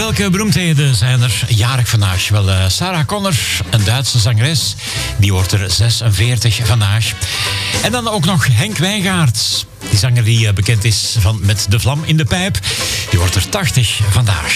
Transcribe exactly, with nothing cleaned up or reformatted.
Welke beroemdheden zijn er jarig vandaag? Wel, uh, Sarah Connor, een Duitse zangeres, die wordt er zesenveertig vandaag. En dan ook nog Henk Wijngaard, die zanger die uh, bekend is van Met de Vlam in de Pijp. Die wordt er tachtig vandaag.